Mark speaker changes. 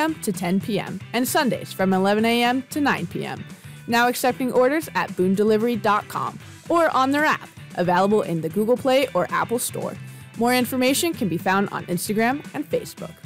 Speaker 1: a.m. to 10 p.m. and Sundays from 11 a.m. to 9 p.m. Now accepting orders at boondelivery.com or on their app, available in the Google Play or Apple Store. More information can be found on Instagram and Facebook.